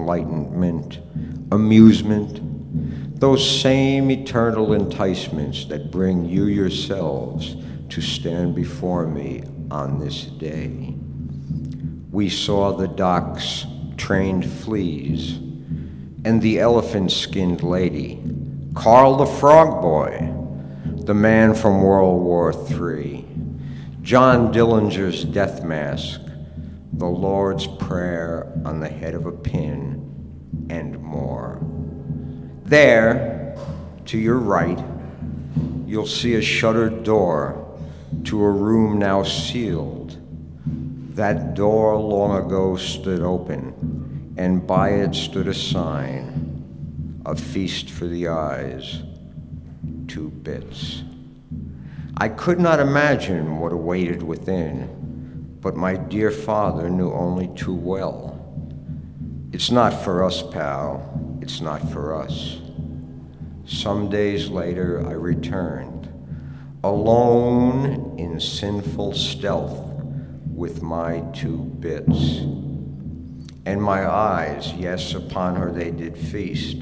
enlightenment, amusement, those same eternal enticements that bring you yourselves to stand before me on this day. We saw the docks trained fleas, and the elephant-skinned lady, Carl the Frog Boy, the man from World War III, John Dillinger's death mask, the Lord's Prayer on the head of a pin, and more. There, to your right, you'll see a shuttered door to a room now sealed. That door long ago stood open, and by it stood a sign, a feast for the eyes, 2 bits. I could not imagine what awaited within, but my dear father knew only too well. It's not for us, pal, it's not for us. Some days later I returned, alone in sinful stealth with my 2 bits. And my eyes, yes, upon her they did feast.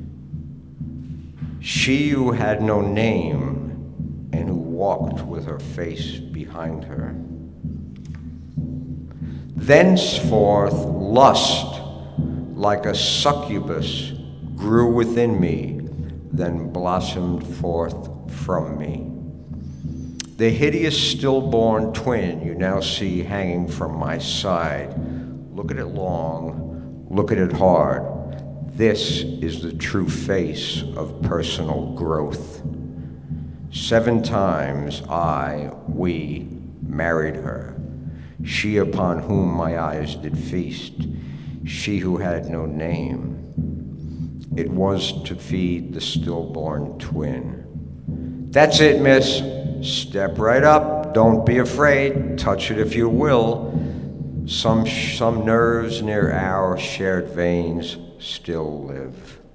She who had no name and who walked with her face behind her. Thenceforth lust, like a succubus, grew within me, then blossomed forth from me. The hideous stillborn twin you now see hanging from my side. Look at it long, look at it hard. This is the true face of personal growth. 7 times we married her, she upon whom my eyes did feast, she who had no name. It was to feed the stillborn twin. That's it, miss. Step right up, don't be afraid, touch it if you will. Some nerves near our shared veins still live.